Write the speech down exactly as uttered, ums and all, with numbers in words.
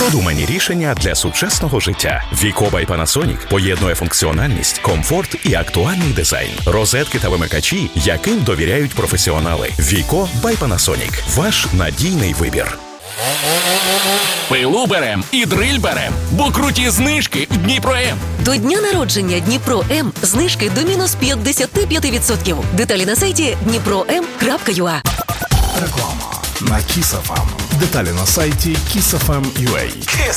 Продумані рішення для сучасного життя. Віко by Panasonic поєднує функціональність, комфорт і актуальний дизайн. Розетки та вимикачі, яким довіряють професіонали. Віко by Panasonic. Ваш надійний вибір. Пилу берем і дриль берем, бо круті знижки в Дніпро-М. До дня народження Дніпро-М знижки до мінус п'ятдесят п'ять відсотків. Деталі на сайті дніпро ем крапка ю а. Реклама на Kiss еф ем. Деталі на сайті кіс еф ем крапка ю а.